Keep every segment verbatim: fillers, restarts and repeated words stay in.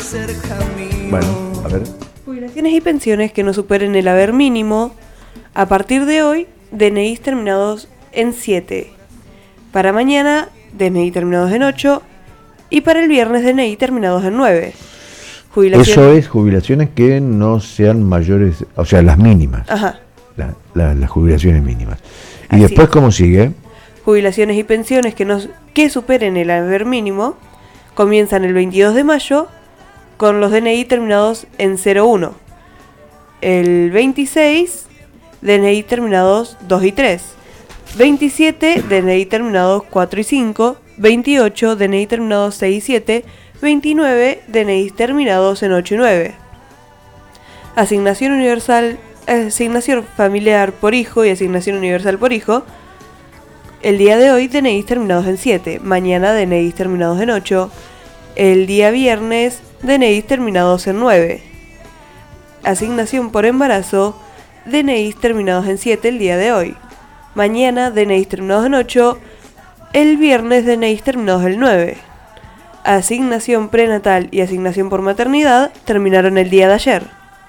Bueno, a ver. Jubilaciones y pensiones que no superen el haber mínimo. A partir de hoy, D N Is terminados en siete. Para mañana, D N I terminados en ocho. Y para el viernes, D N I terminados en nueve. Eso es jubilaciones que no sean mayores, o sea, las mínimas. Ajá. La, la, las jubilaciones mínimas. Y Así después, es. ¿cómo sigue? Jubilaciones y pensiones que, no, que superen el haber mínimo comienzan el veintidós de mayo con los D N I terminados en cero uno. El veintiséis, D N I terminados dos y tres. veintisiete, D N I terminados cuatro y cinco. veintiocho, D N I terminados seis y siete. veintinueve, D N I terminados en ocho y nueve. Asignación universal, asignación familiar por hijo y asignación universal por hijo. El día de hoy, D N Is terminados en siete. Mañana, D N Is terminados en ocho. El día viernes, D N Is terminados en nueve. Asignación por embarazo, D N Is terminados en siete el día de hoy. Mañana, D N Is terminados en ocho. El viernes, D N Is terminados en nueve. Asignación prenatal y asignación por maternidad terminaron el día de ayer.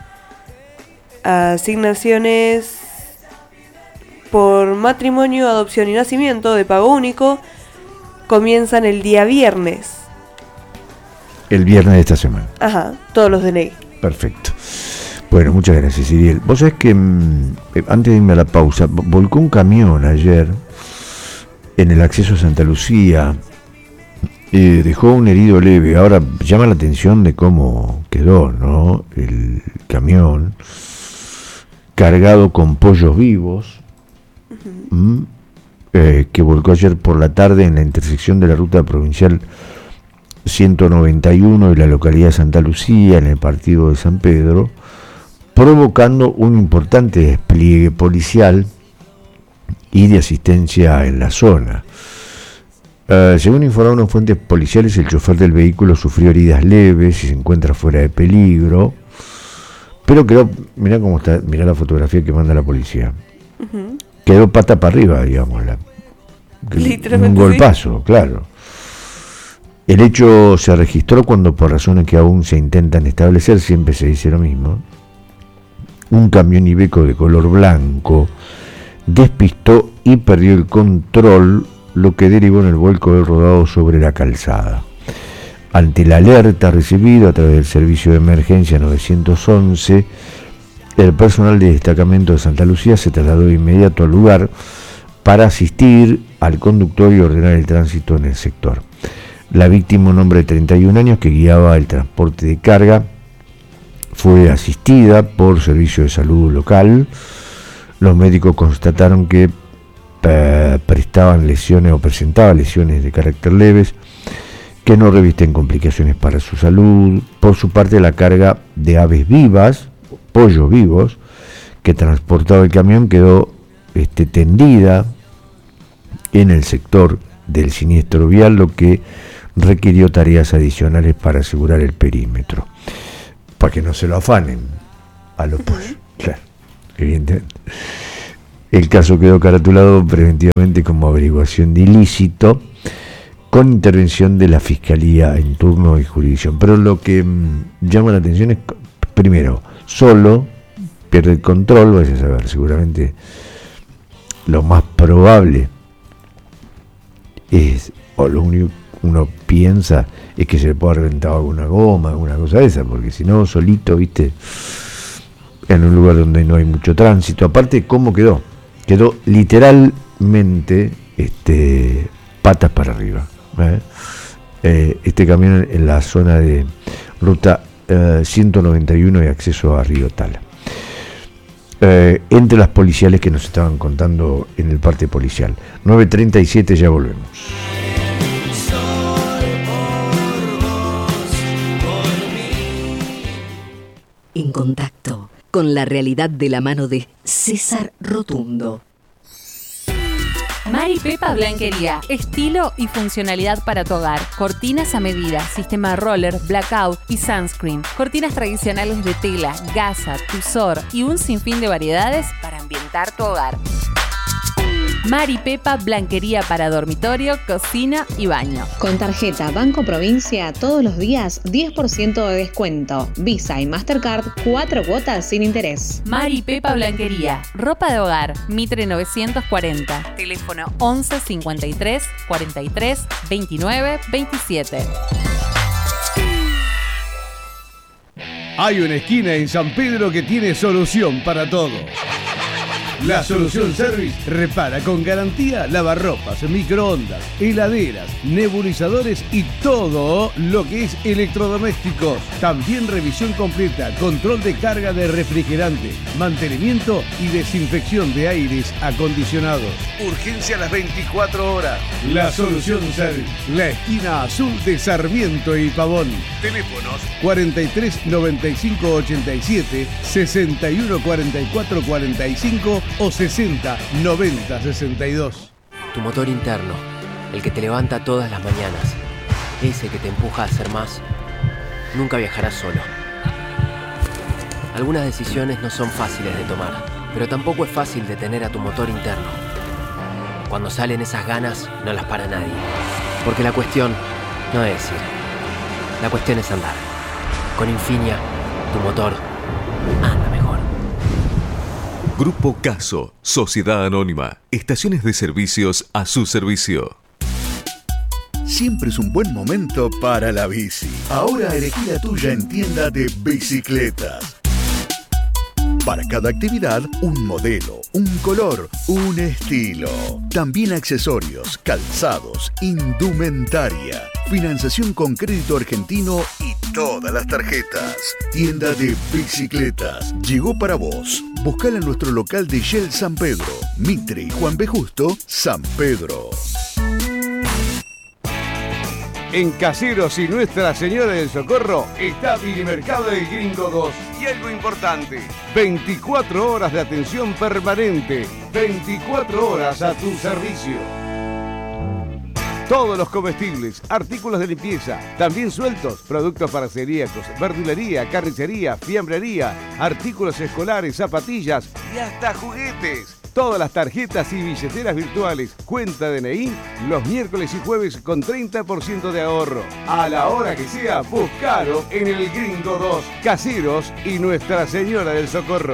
Asignaciones por matrimonio, adopción y nacimiento de pago único comienzan el día viernes. El viernes de esta semana. Ajá, todos los D N I. Perfecto. Bueno, muchas gracias, Iriel. Vos sabés que, mmm, antes de irme a la pausa, volcó un camión ayer en el acceso a Santa Lucía. Eh, dejó un herido leve. Ahora llama la atención de cómo quedó, ¿no? El camión cargado con pollos vivos, uh-huh. ¿m? Eh, que volcó ayer por la tarde en la intersección de la ruta provincial ciento noventa y uno y la localidad de Santa Lucía, en el partido de San Pedro, provocando un importante despliegue policial y de asistencia en la zona. Uh, según informaron fuentes policiales, el chofer del vehículo sufrió heridas leves y se encuentra fuera de peligro, pero quedó, mirá cómo está, mirá la fotografía que manda la policía, uh-huh. Quedó pata para arriba, digamos, la, un golpazo, sí. Claro. El hecho se registró cuando, por razones que aún se intentan establecer, siempre se dice lo mismo, un camión Iveco de color blanco despistó y perdió el control, lo que derivó en el vuelco del rodado sobre la calzada. Ante la alerta recibida a través del servicio de emergencia nueve once, el personal de destacamento de Santa Lucía se trasladó de inmediato al lugar para asistir al conductor y ordenar el tránsito en el sector. La víctima, un hombre de treinta y un años que guiaba el transporte de carga, fue asistida por servicio de salud local. Los médicos constataron que eh, prestaban lesiones o presentaba lesiones de carácter leves que no revisten complicaciones para su salud. Por su parte, la carga de aves vivas, pollos vivos, que transportaba el camión quedó este, tendida en el sector del siniestro vial, lo que requirió tareas adicionales para asegurar el perímetro, para que no se lo afanen a los pollos. Claro, evidentemente. El caso quedó caratulado preventivamente como averiguación de ilícito, con intervención de la Fiscalía en turno y jurisdicción. Pero lo que mmm, llama la atención es, primero, solo pierde el control, vaya a saber, seguramente lo más probable es, o lo único que uno piensa es que se le puede haber reventado alguna goma, alguna cosa de esa, porque si no, solito, viste, en un lugar donde no hay mucho tránsito. Aparte, ¿cómo quedó? Quedó literalmente este, patas para arriba. ¿eh? Eh, este camión en la zona de ruta eh, ciento noventa y uno y acceso a Río Tala. Eh, entre las policiales que nos estaban contando en el parte policial. nueve treinta y siete, ya volvemos. En contacto con la realidad de la mano de César Rotundo. Mari Pepa Blanquería. Estilo y funcionalidad para tu hogar. Cortinas a medida, sistema roller, blackout y sunscreen. Cortinas tradicionales de tela, gasa, tusor y un sinfín de variedades para ambientar tu hogar. Mari Pepa Blanquería para dormitorio, cocina y baño. Con tarjeta Banco Provincia, todos los días diez por ciento de descuento. Visa y Mastercard, cuatro cuotas sin interés. Mari Pepa Blanquería, ropa de hogar, Mitre novecientos cuarenta. Teléfono once cincuenta y tres cuarenta y tres veintinueve veintisiete. Hay una esquina en San Pedro que tiene solución para todo. La Solución Service repara con garantía lavarropas, microondas, heladeras, nebulizadores y todo lo que es electrodomésticos. También revisión completa, control de carga de refrigerante, mantenimiento y desinfección de aires acondicionados. Urgencia a las veinticuatro horas. La Solución Service, la esquina azul de Sarmiento y Pavón. Teléfonos cuarenta y tres noventa y cinco ochenta y siete, sesenta y uno cuarenta y cuatro cuarenta y cinco o sesenta noventa sesenta y dos. Tu motor interno, el que te levanta todas las mañanas, ese que te empuja a hacer más, nunca viajarás solo. Algunas decisiones no son fáciles de tomar, pero tampoco es fácil detener a tu motor interno. Cuando salen esas ganas, no las para nadie. Porque la cuestión no es ir, la cuestión es andar. Con Infinia, tu motor anda mejor. Grupo Caso, Sociedad Anónima, estaciones de servicios a su servicio. Siempre es un buen momento para la bici. Ahora elegí la tuya en tienda de bicicletas. Para cada actividad, un modelo, un color, un estilo. También accesorios, calzados, indumentaria, financiación con crédito argentino y todas las tarjetas. Tienda de bicicletas. Llegó para vos. Buscala en nuestro local de Shell San Pedro, Mitre y Juan B. Justo, San Pedro. En Caseros y Nuestra Señora del Socorro está Milimercado del Gringo dos. Y algo importante, veinticuatro horas de atención permanente, veinticuatro horas a tu servicio. Todos los comestibles, artículos de limpieza, también sueltos, productos para celíacos, verdulería, carnicería, fiambrería, artículos escolares, zapatillas y hasta juguetes. Todas las tarjetas y billeteras virtuales, cuenta D N I, los miércoles y jueves con treinta por ciento de ahorro. A la hora que sea, buscalo en el Gringo dos, Caseros y Nuestra Señora del Socorro.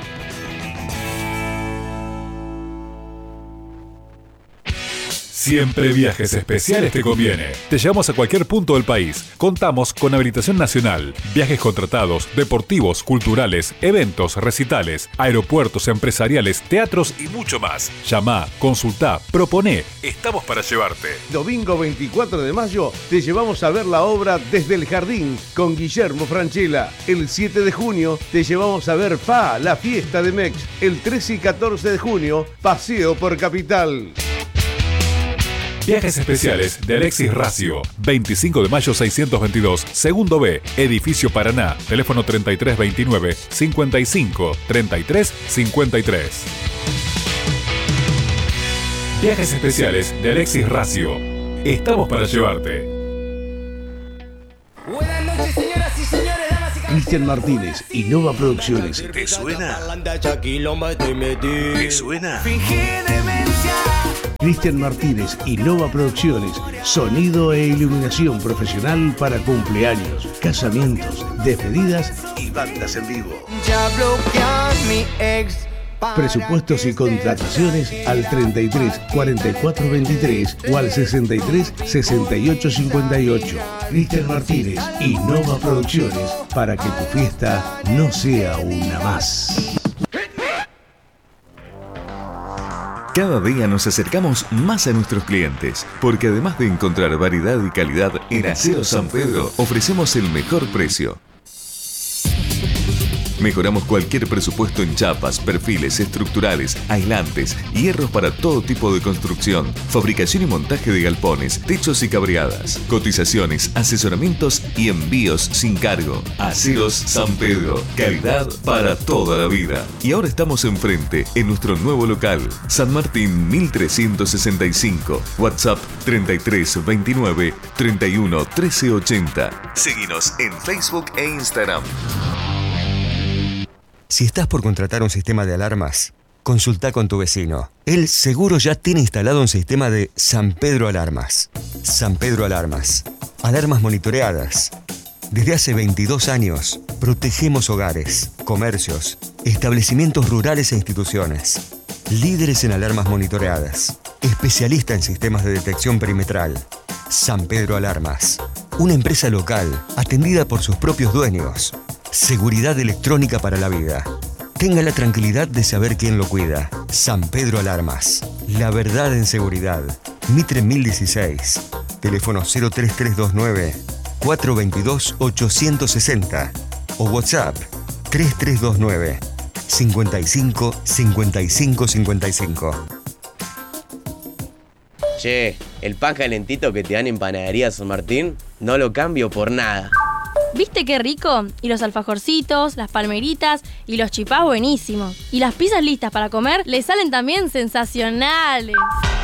Siempre Viajes Especiales te conviene. Te llevamos a cualquier punto del país. Contamos con habilitación nacional, viajes contratados, deportivos, culturales, eventos, recitales, aeropuertos empresariales, teatros y mucho más. Llama, consultá, proponé. Estamos para llevarte. Domingo veinticuatro de mayo te llevamos a ver la obra Desde el Jardín con Guillermo Francella. El siete de junio te llevamos a ver P A, la fiesta de Mex. El trece y catorce de junio, Paseo por Capital. Viajes Especiales de Alexis Racio, veinticinco de mayo seiscientos veintidós, segundo B, Edificio Paraná, teléfono treinta y tres veintinueve, cincuenta y cinco, treinta y tres cincuenta y tres. Viajes Especiales de Alexis Racio. Estamos para llevarte. Buenas noches, señoras y señores, damas y caballeros. Cristian Martínez, Innova Producciones. ¿Te suena? ¿Te suena? Fingí demencia. Cristian Martínez, Innova Producciones, sonido e iluminación profesional para cumpleaños, casamientos, despedidas y bandas en vivo. Ya bloquean mi ex. Presupuestos y contrataciones al treinta y tres cuarenta y cuatro veintitrés o al sesenta y tres sesenta y ocho cincuenta y ocho. Cristian Martínez, Innova Producciones, para que tu fiesta no sea una más. Cada día nos acercamos más a nuestros clientes, porque además de encontrar variedad y calidad, en Aceros San Pedro ofrecemos el mejor precio. Mejoramos cualquier presupuesto en chapas, perfiles, estructurales, aislantes, hierros para todo tipo de construcción, fabricación y montaje de galpones, techos y cabreadas, cotizaciones, asesoramientos y envíos sin cargo. Aceros San Pedro, calidad para toda la vida. Y ahora estamos enfrente, en nuestro nuevo local, San Martín mil trescientos sesenta y cinco, WhatsApp treinta y tres veintinueve, treinta y uno trece ochenta. Seguinos en Facebook e Instagram. Si estás por contratar un sistema de alarmas, Consulta con tu vecino. Él seguro ya tiene instalado un sistema de San Pedro Alarmas. San Pedro Alarmas. Alarmas monitoreadas. Desde hace veintidós años, protegemos hogares, comercios, establecimientos rurales e instituciones. Líderes en alarmas monitoreadas. Especialista en sistemas de detección perimetral. San Pedro Alarmas. Una empresa local, atendida por sus propios dueños. Seguridad electrónica para la vida. Tenga la tranquilidad de saber quién lo cuida. San Pedro Alarmas. La verdad en seguridad. Mitre mil dieciséis. Teléfono cero tres tres dos nueve, cuatro dos dos, ocho seis cero o WhatsApp tres tres dos nueve, cinco cinco, cinco cinco cinco cinco. Che, el pan calentito que te dan en Panadería San Martín, no lo cambio por nada. ¿Viste qué rico? Y los alfajorcitos, las palmeritas y los chipás buenísimos. Y las pizzas listas para comer le salen también sensacionales.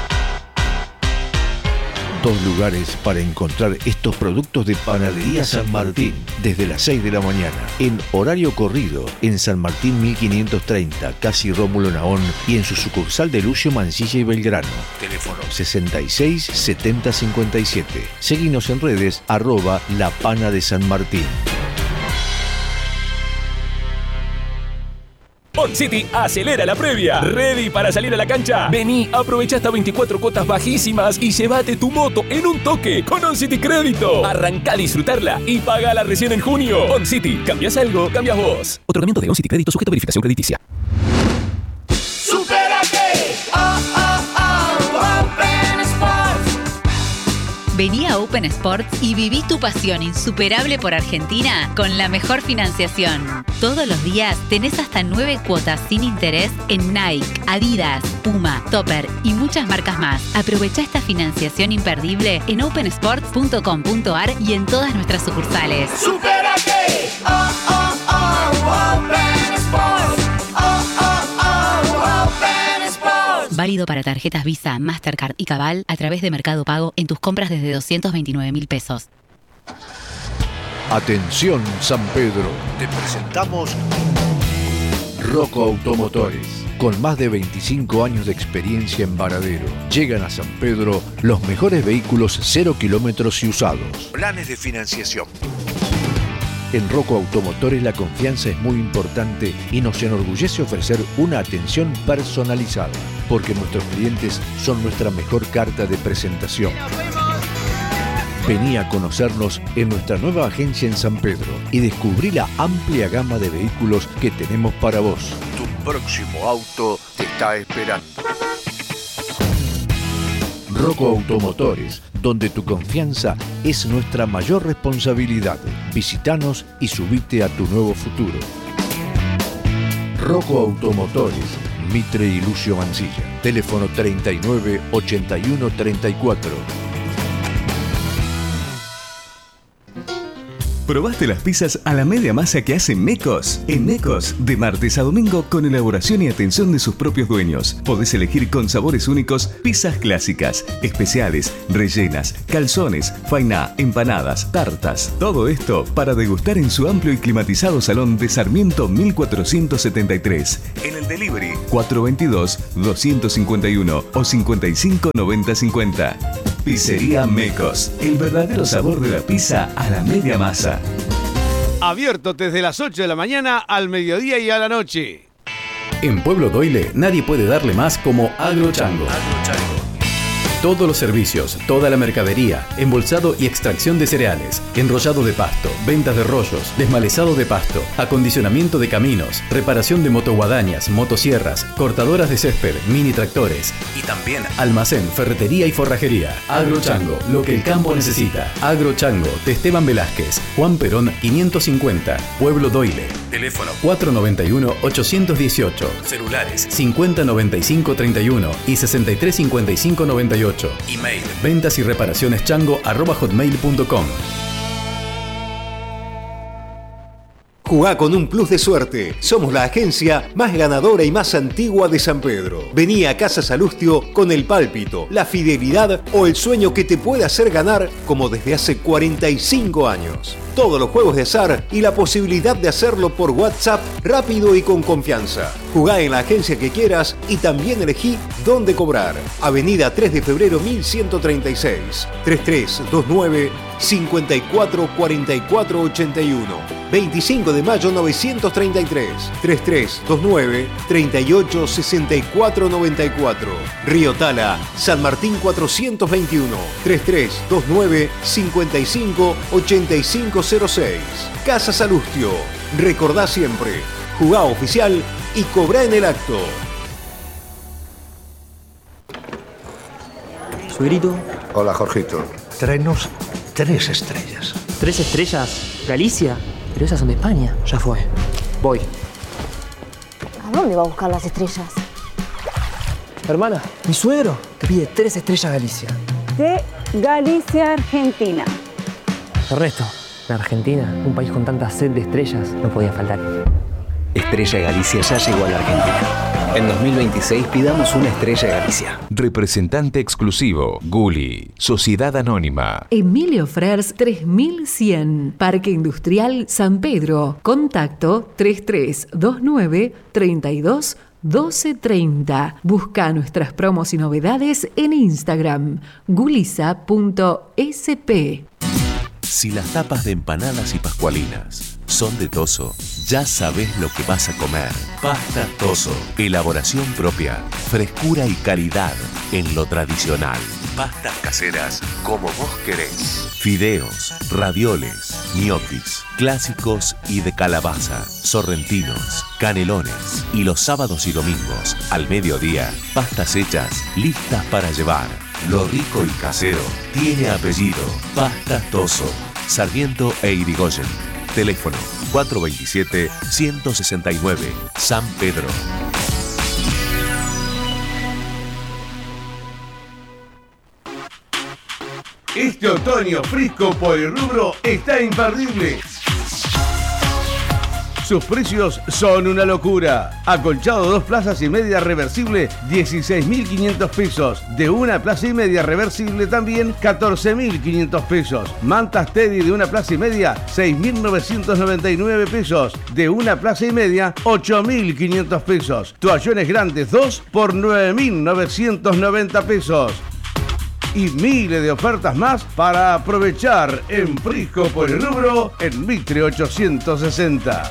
Dos lugares para encontrar estos productos de Panadería San Martín desde las seis de la mañana, en horario corrido, en San Martín mil quinientos treinta, casi Rómulo Naón, y en su sucursal de Lucio Mansilla y Belgrano. Teléfono sesenta y seis, setenta, cincuenta y siete. Seguinos en redes, arroba La Pana de San Martín. On City acelera la previa. ¿Ready para salir a la cancha? Vení, aprovecha hasta veinticuatro cuotas bajísimas y llévate tu moto en un toque con On City Crédito. Arrancá a disfrutarla y pagala recién en junio. On City, ¿cambias algo? Cambias vos. Otorgamiento de On City Crédito sujeto a verificación crediticia. ¡Supérate! ¡Oh, oh, oh! Open Sports. Vení a Open Sports y viví tu pasión insuperable por Argentina con la mejor financiación. Todos los días tenés hasta nueve cuotas sin interés en Nike, Adidas, Puma, Topper y muchas marcas más. Aprovecha esta financiación imperdible en open sports punto com punto a r y en todas nuestras sucursales. ¡Supérate! ¡Oh, oh, oh! Open Sports. ¡Oh, oh, oh! Open Sports. Válido para tarjetas Visa, Mastercard y Cabal a través de Mercado Pago en tus compras desde doscientos veintinueve mil pesos. Atención San Pedro, te presentamos Rocco Automotores. Con más de veinticinco años de experiencia en Varadero, llegan a San Pedro los mejores vehículos cero kilómetros y usados. Planes de financiación. En Rocco Automotores la confianza es muy importante y nos enorgullece ofrecer una atención personalizada, porque nuestros clientes son nuestra mejor carta de presentación. Vení a conocernos en nuestra nueva agencia en San Pedro y descubrí la amplia gama de vehículos que tenemos para vos. Tu próximo auto te está esperando. Rocco Automotores, donde tu confianza es nuestra mayor responsabilidad. Visítanos y subite a tu nuevo futuro. Rocco Automotores, Mitre y Lucio Mansilla. Teléfono treinta y nueve, ochenta y uno, treinta y cuatro. ¿Probaste las pizzas a la media masa que hace Mecos? En Mecos, de martes a domingo, con elaboración y atención de sus propios dueños. Podés elegir con sabores únicos pizzas clásicas, especiales, rellenas, calzones, fainá, empanadas, tartas. Todo esto para degustar en su amplio y climatizado salón de Sarmiento mil cuatrocientos setenta y tres. En el delivery cuatrocientos veintidós, doscientos cincuenta y uno o cincuenta y cinco, noventa, cincuenta. Pizzería Mecos, el verdadero sabor de la pizza a la media masa. Abierto desde las ocho de la mañana al mediodía y a la noche. En Pueblo Doyle nadie puede darle más como Agrochango. Todos los servicios, toda la mercadería, embolsado y extracción de cereales, enrollado de pasto, ventas de rollos, desmalezado de pasto, acondicionamiento de caminos, reparación de motoguadañas, motosierras, cortadoras de césped, mini tractores y también almacén, ferretería y forrajería. Agrochango, lo que el campo necesita. Agrochango, de Esteban Velázquez, Juan Perón quinientos cincuenta, Pueblo Doyle. Teléfono cuatro noventa y uno, ochocientos dieciocho, celulares cincuenta noventa y cinco treinta y uno y sesenta y tres cincuenta y cinco noventa y ocho. Email ventas y reparaciones chango arroba hotmail punto com. Jugá con un plus de suerte. Somos la agencia más ganadora y más antigua de San Pedro. Vení a Casa Salustio con el pálpito, la fidelidad o el sueño que te puede hacer ganar como desde hace cuarenta y cinco años. Todos los juegos de azar y la posibilidad de hacerlo por WhatsApp rápido y con confianza. Jugá en la agencia que quieras y también elegí dónde cobrar. Avenida tres de febrero mil ciento treinta y seis. treinta y tres veintinueve cincuenta y cuatro cuarenta y cuatro ochenta y uno. veinticinco de mayo novecientos treinta y tres. treinta y tres veintinueve treinta y ocho sesenta y cuatro noventa y cuatro. Río Tala, San Martín cuatrocientos veintiuno. treinta y tres veintinueve cincuenta y cinco ochenta y cinco cero seis. Casa Salustio. Recordá siempre. Jugá oficial y cobrá en el acto. Suegrito. Hola, Jorgito. Tráenos tres estrellas. ¿Tres estrellas? ¿Galicia? Pero esas son de España. Ya fue. Voy. ¿A dónde va a buscar las estrellas? Hermana, mi suegro te pide tres estrellas Galicia. De Galicia, Argentina. Ernesto, en Argentina, un país con tanta sed de estrellas, no podía faltar. Estrella Galicia ya llegó a la Argentina. En dos mil veintiséis pidamos una Estrella Galicia. Representante exclusivo, Gulli, Sociedad Anónima. Emilio Frers tres mil cien, Parque Industrial San Pedro. Contacto treinta y tres veintinueve treinta y dos doce treinta. Busca nuestras promos y novedades en Instagram, gulisa punto s p. Si las tapas de empanadas y pascualinas son de Toso, ya sabes lo que vas a comer. Pasta Toso. Elaboración propia, frescura y calidad en lo tradicional. Pastas caseras como vos querés. Fideos, ravioles, ñoquis, clásicos y de calabaza, sorrentinos, canelones y los sábados y domingos, al mediodía, pastas hechas, listas para llevar. Lo rico y casero tiene apellido. Pasta Toso. Sarmiento e Irigoyen. Teléfono cuatro veintisiete ciento sesenta y nueve. San Pedro. Este otoño Frisco Polirrubro está imperdible. Sus precios son una locura. Acolchado dos plazas y media reversible, dieciséis mil quinientos pesos. De una plaza y media reversible también, catorce mil quinientos pesos. Mantas Teddy de una plaza y media, seis mil novecientos noventa y nueve pesos. De una plaza y media, ocho mil quinientos pesos. Toallones grandes dos por nueve mil novecientos noventa pesos. Y miles de ofertas más para aprovechar en Frisco Polirrubro en Mitre ochocientos sesenta.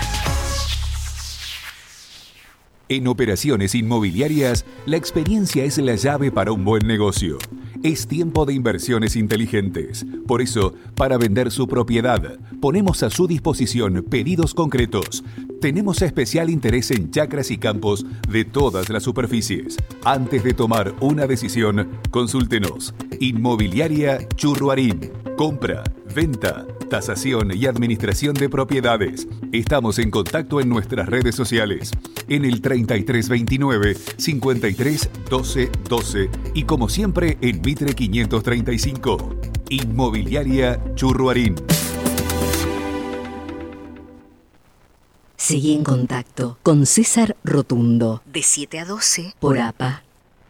En Operaciones Inmobiliarias, la experiencia es la llave para un buen negocio. Es tiempo de inversiones inteligentes. Por eso, para vender su propiedad, ponemos a su disposición pedidos concretos. Tenemos especial interés en chacras y campos de todas las superficies. Antes de tomar una decisión, consúltenos. Inmobiliaria Churruarín. Compra, venta, tasación y administración de propiedades. Estamos en contacto en nuestras redes sociales. En el treinta y tres veintinueve cincuenta y tres doce doce y como siempre en Mitre quinientos treinta y cinco. Inmobiliaria Churruarín. Seguí en contacto con César Rotundo de siete a doce por A P A.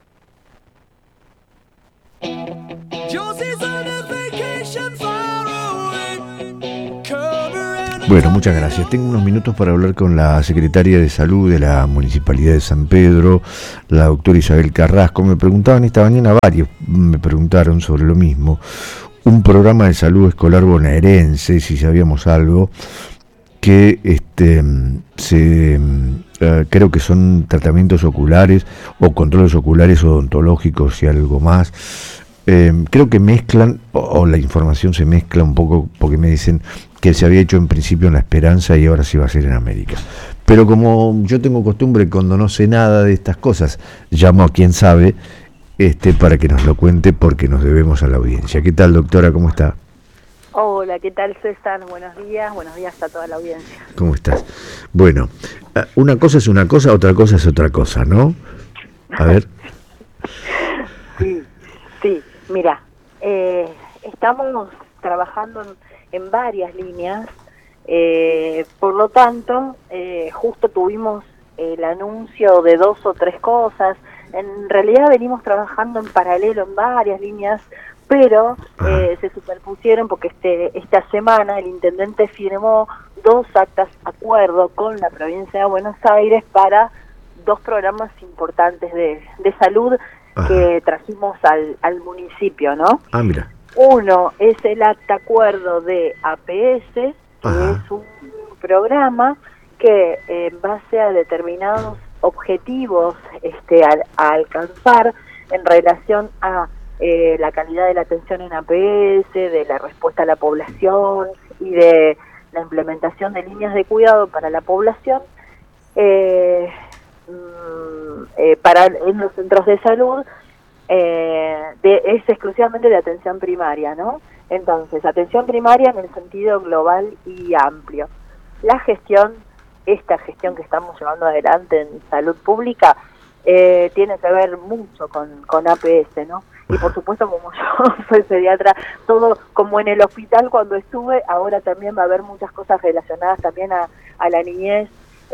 Bueno, muchas gracias. Tengo unos minutos para hablar con la secretaria de Salud de la Municipalidad de San Pedro, la doctora Isabel Carrasco. Me preguntaban esta mañana, varios me preguntaron sobre lo mismo. Un programa de salud escolar bonaerense, si sabíamos algo, que este se eh, creo que son tratamientos oculares o controles oculares odontológicos y algo más. Eh, creo que mezclan, o, o la información se mezcla un poco, porque me dicen que se había hecho en principio en La Esperanza y ahora sí va a ser en América. Pero como yo tengo costumbre, cuando no sé nada de estas cosas, llamo a quien sabe este, para que nos lo cuente, porque nos debemos a la audiencia. ¿Qué tal, doctora? ¿Cómo está? Hola, ¿qué tal, César? Buenos días, buenos días a toda la audiencia. ¿Cómo estás? Bueno, una cosa es una cosa, otra cosa es otra cosa, ¿no? A ver. Sí, sí, mira, eh, estamos trabajando en, en varias líneas Eh, por lo tanto, eh, justo tuvimos el anuncio de dos o tres cosas. En realidad venimos trabajando en paralelo en varias líneas, pero eh, se superpusieron porque este esta semana el intendente firmó dos actas de acuerdo con la provincia de Buenos Aires para dos programas importantes de, de salud Ajá. que trajimos al, al municipio, ¿no? Ah, mira. Uno es el acta acuerdo de A P S, que Ajá. es un programa que en base a determinados objetivos este, a, a alcanzar en relación a eh, la calidad de la atención en A P S, de la respuesta a la población y de la implementación de líneas de cuidado para la población, eh, eh, para en los centros de salud, eh, de, es exclusivamente de atención primaria, ¿no? Entonces, atención primaria en el sentido global y amplio. La gestión, esta gestión que estamos llevando adelante en salud pública, eh, tiene que ver mucho con, con A P S, ¿no? Y por supuesto, como yo soy pediatra, todo como en el hospital cuando estuve, ahora también va a haber muchas cosas relacionadas también a, a la niñez,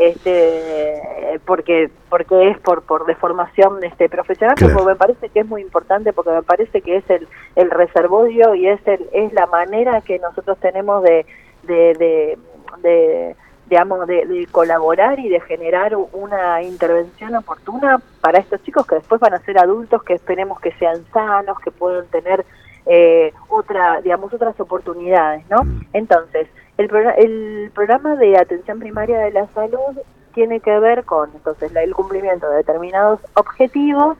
este porque porque es por por deformación este profesional, claro. Porque me parece que es muy importante, porque me parece que es el el reservorio y es el es la manera que nosotros tenemos de de de, de digamos de, de colaborar y de generar una intervención oportuna para estos chicos que después van a ser adultos, que esperemos que sean sanos, que puedan tener eh, otra digamos otras oportunidades, ¿no? Entonces El, pro el programa de atención primaria de la salud tiene que ver con entonces la, el cumplimiento de determinados objetivos,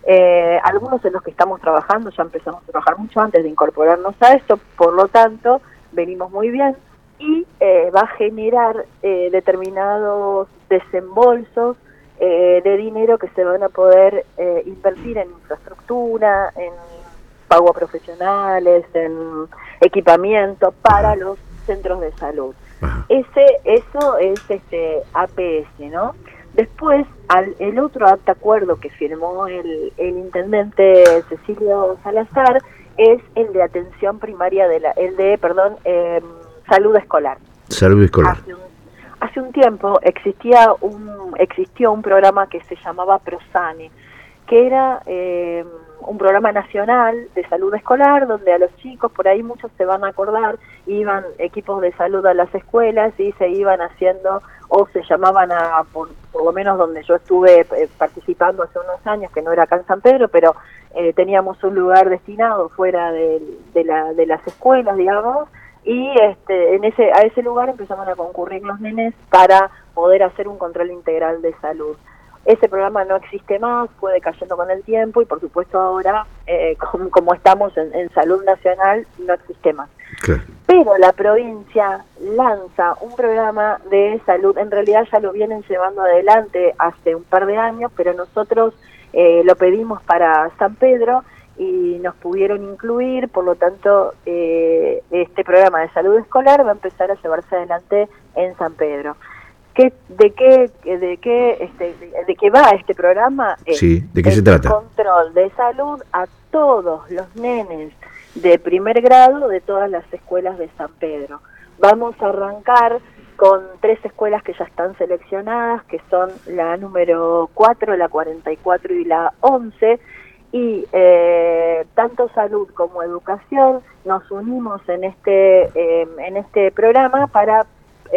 eh, algunos en los que estamos trabajando, ya empezamos a trabajar mucho antes de incorporarnos a esto, por lo tanto venimos muy bien y eh, va a generar eh, determinados desembolsos eh, de dinero que se van a poder eh, invertir en infraestructura, en pago a profesionales, en equipamiento para los centros de salud. Ajá. Ese eso es este A P S, ¿no? Después, al, el otro acta acuerdo que firmó el, el intendente Cecilio Salazar es el de atención primaria de la, el de, perdón, eh, salud escolar. Salud escolar. Hace un, hace un tiempo existía un existió un programa que se llamaba ProSane, que era eh, un programa nacional de salud escolar, donde a los chicos, por ahí muchos se van a acordar, iban equipos de salud a las escuelas y se iban haciendo, o se llamaban a, por, por lo menos donde yo estuve eh, participando hace unos años, que no era acá en San Pedro, pero eh, teníamos un lugar destinado fuera de, de, la, de las escuelas, digamos, y este, en ese a ese lugar empezaban a concurrir los nenes para poder hacer un control integral de salud. Ese programa no existe más, fue decayendo con el tiempo y por supuesto ahora, eh, como, como estamos en, en salud nacional, no existe más. Claro. Pero la provincia lanza un programa de salud, en realidad ya lo vienen llevando adelante hace un par de años, pero nosotros eh, lo pedimos para San Pedro y nos pudieron incluir, por lo tanto eh, este programa de salud escolar va a empezar a llevarse adelante en San Pedro. ¿Qué, de qué de qué este de, de qué va este programa? Sí, ¿de qué se trata? Control de salud a todos los nenes de primer grado de todas las escuelas de San Pedro. Vamos a arrancar con tres escuelas que ya están seleccionadas, que son la número cuatro, la cuarenta y cuatro y la once, y eh, tanto salud como educación nos unimos en este eh, en este programa para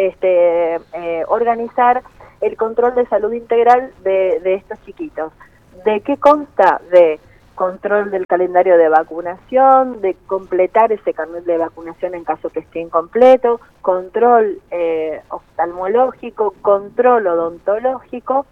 este eh, organizar el control de salud integral de, de estos chiquitos. ¿De qué consta? De control del calendario de vacunación, de completar ese carnet de vacunación en caso que esté incompleto, control eh, oftalmológico, control odontológico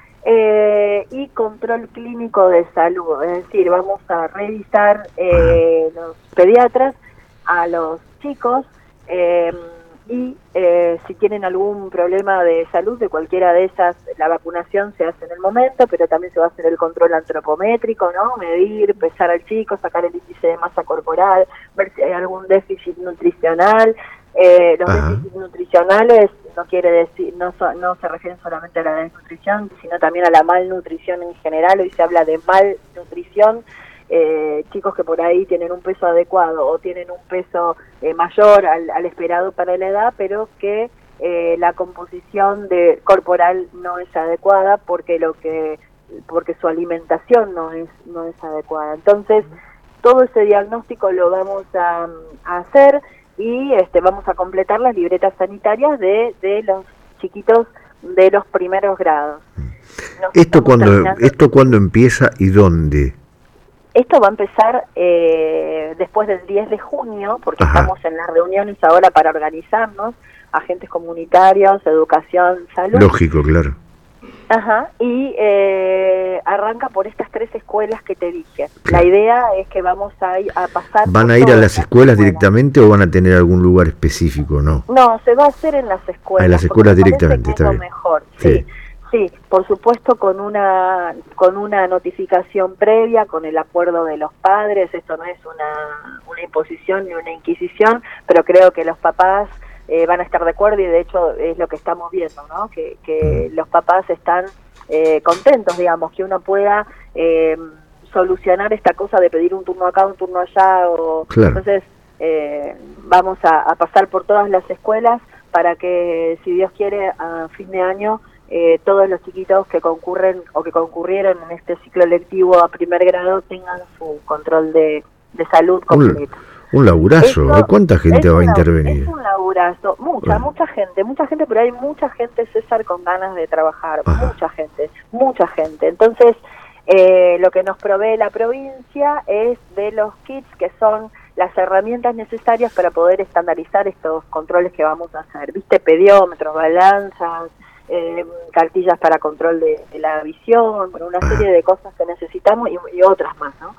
eh, y control clínico de salud. Es decir, vamos a revisar eh, los pediatras a los chicos eh, y eh, si tienen algún problema de salud de cualquiera de esas, la vacunación se hace en el momento, pero también se va a hacer el control antropométrico, ¿no? Medir, pesar al chico, sacar el índice de masa corporal, ver si hay algún déficit nutricional. Eh, los Ajá. déficits nutricionales no quiere decir, no, so, no se refieren solamente a la desnutrición, sino también a la malnutrición en general. Hoy se habla de malnutrición eh, chicos que por ahí tienen un peso adecuado o tienen un peso eh, mayor al, al esperado para la edad, pero que eh, la composición de corporal no es adecuada porque lo que porque su alimentación no es no es adecuada. Entonces, todo ese diagnóstico lo vamos a, a hacer y este vamos a completar las libretas sanitarias de, de los chiquitos de los primeros grados. Nos ¿Esto cuando terminando... esto cuándo empieza y dónde? Esto va a empezar eh, después del diez de junio, porque Ajá. estamos en las reuniones ahora para organizarnos, agentes comunitarios, educación, salud. Lógico, claro. Ajá, y eh, arranca por estas tres escuelas que te dije. La idea es que vamos a, ir a pasar... ¿Van por a ir a todas las escuelas directamente o van a tener algún lugar específico? No. No, se va a hacer en las escuelas. Ah, en las porque escuelas me parece directamente, que está es lo bien. mejor, sí. Sí. Sí, por supuesto con una con una notificación previa, con el acuerdo de los padres. Esto no es una, una imposición ni una inquisición, pero creo que los papás eh, van a estar de acuerdo y de hecho es lo que estamos viendo, ¿no? Que, que los papás están eh, contentos, digamos, que uno pueda eh, solucionar esta cosa de pedir un turno acá, un turno allá. O, claro. Entonces eh, vamos a, a pasar por todas las escuelas para que, si Dios quiere, a fin de año eh, todos los chiquitos que concurren o que concurrieron en este ciclo lectivo a primer grado tengan su control de, de salud completo. Un, un laburazo. Eso- ¿eh? ¿Cuánta gente es va a una- intervenir? Es un laburazo, mucha, Bueno. mucha gente, mucha gente, pero hay mucha gente, César, con ganas de trabajar, Ajá. mucha gente, mucha gente. Entonces, eh, lo que nos provee la provincia es de los kits, que son las herramientas necesarias para poder estandarizar estos controles que vamos a hacer, ¿viste? Pediómetros, balanzas, eh, cartillas para control de, de la visión, bueno, una serie de cosas que necesitamos y, y otras más, ¿no?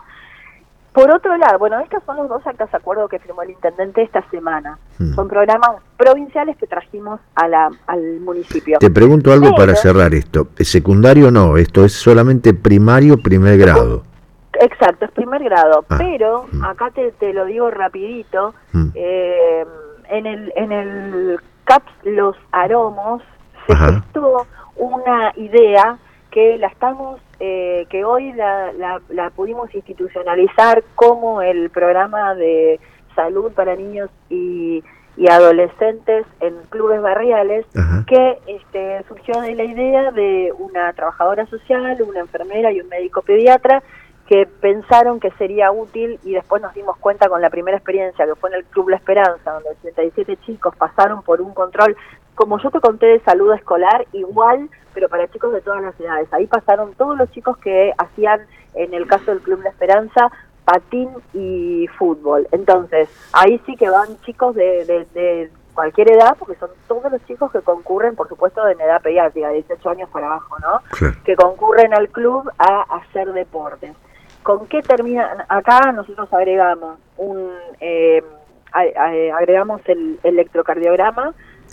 Por otro lado, bueno, estos son los dos actas de acuerdo que firmó el intendente esta semana. Mm. Son programas provinciales que trajimos a la, al municipio. Te pregunto algo Pero- para cerrar esto. ¿Secundario no? Esto es solamente primario, primer grado. Exacto, es primer grado, Ah, pero acá te, te lo digo rapidito, Mm. eh, en el en el C A P S Los Aromos se Ajá. gestó una idea que la estamos, eh, que hoy la, la, la pudimos institucionalizar como el programa de salud para niños y, y adolescentes en clubes barriales, Ajá. que este, surgió de la idea de una trabajadora social, una enfermera y un médico pediatra que pensaron que sería útil, y después nos dimos cuenta con la primera experiencia que fue en el Club La Esperanza, donde ochenta y siete chicos pasaron por un control, como yo te conté, de salud escolar, igual, pero para chicos de todas las edades. Ahí pasaron todos los chicos que hacían, en el caso del Club La Esperanza, patín y fútbol. Entonces, ahí sí que van chicos de, de, de cualquier edad, porque son todos los chicos que concurren, por supuesto, en edad pediátrica, de dieciocho años para abajo, ¿no? Claro. Que concurren al club a hacer deportes. ¿Con qué termina? Acá nosotros agregamos un eh, a- a- agregamos el electrocardiograma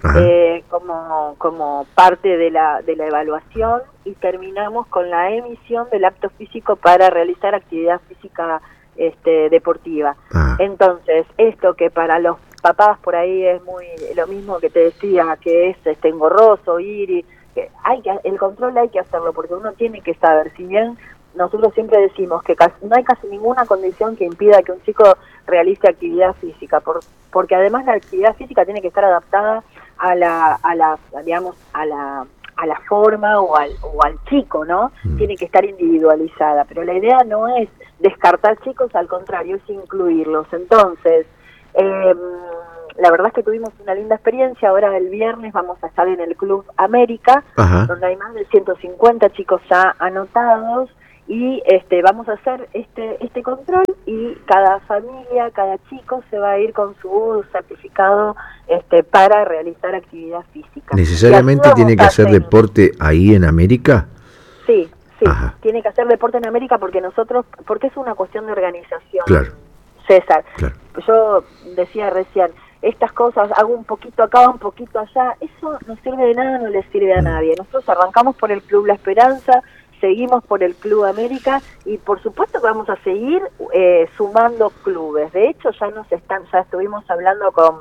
eh, como como parte de la de la evaluación, y terminamos con la emisión del apto físico para realizar actividad física este deportiva. Entonces, esto que para los papás por ahí es muy lo mismo que te decía, que es este engorroso ir y que hay que el control hay que hacerlo, porque uno tiene que saber, si bien nosotros siempre decimos que casi, no hay casi ninguna condición que impida que un chico realice actividad física, por, porque además la actividad física tiene que estar adaptada a la, a la digamos, a la, a la forma o al, o al chico, ¿no? Tiene que estar individualizada, pero la idea no es descartar chicos, al contrario, es incluirlos. Entonces, eh, la verdad es que tuvimos una linda experiencia. Ahora el viernes vamos a estar en el Club América, Ajá. donde hay más de ciento cincuenta chicos ya anotados, y este vamos a hacer este este control, y cada familia, cada chico se va a ir con su certificado este para realizar actividad física. ¿Necesariamente Y así tiene vamos que a hacer seguir. deporte ahí en América? Sí, sí, Ajá. tiene que hacer deporte en América porque nosotros, porque es una cuestión de organización, Claro. César. Claro. Yo decía recién, estas cosas, hago un poquito acá, un poquito allá, eso no sirve de nada, no le sirve a nadie. Nosotros arrancamos por el Club La Esperanza, seguimos por el Club América, y por supuesto que vamos a seguir eh, sumando clubes. De hecho, ya nos están, ya estuvimos hablando con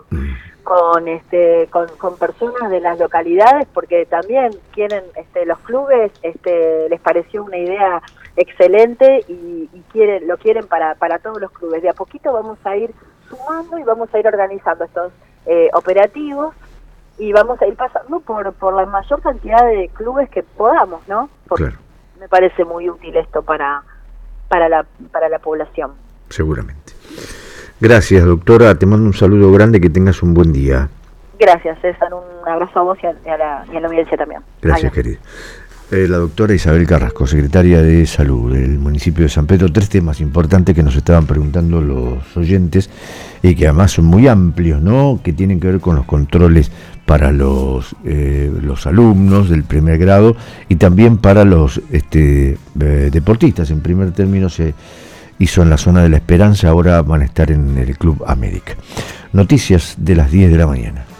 con este con, con personas de las localidades, porque también quieren este los clubes, este les pareció una idea excelente y, y quieren lo quieren para, para todos los clubes. De a poquito vamos a ir sumando y vamos a ir organizando estos eh, operativos y vamos a ir pasando por, por la mayor cantidad de clubes que podamos, ¿no? Porque claro. Me parece muy útil esto para, para, la, para la población. Seguramente. Gracias, doctora. Te mando un saludo grande, que tengas un buen día. Gracias, César. Un abrazo a vos y a, y a, la, y a la audiencia también. Gracias, querida. Eh, la doctora Isabel Carrasco, secretaria de Salud del municipio de San Pedro. Tres temas importantes que nos estaban preguntando los oyentes y que además son muy amplios, ¿no? Que tienen que ver con los controles para los eh, los alumnos del primer grado y también para los este, eh, deportistas. En primer término se hizo en la zona de La Esperanza, ahora van a estar en el Club América. Noticias de las diez de la mañana.